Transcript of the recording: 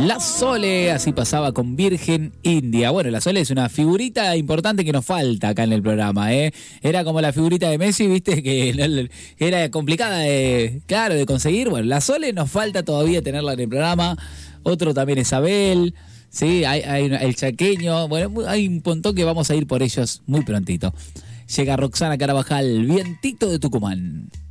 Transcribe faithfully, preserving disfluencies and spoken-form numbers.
La Sole, así pasaba con Virgen India. Bueno, la Sole es una figurita importante que nos falta acá en el programa, ¿eh? Era como la figurita de Messi, ¿viste? Que era complicada de, claro, de conseguir. Bueno, la Sole nos falta todavía tenerla en el programa. Otro también es Abel, ¿sí? Hay, hay el Chaqueño. Bueno, hay un montón que vamos a ir por ellos muy prontito. Llega Roxana Carabajal, Vientito de Tucumán.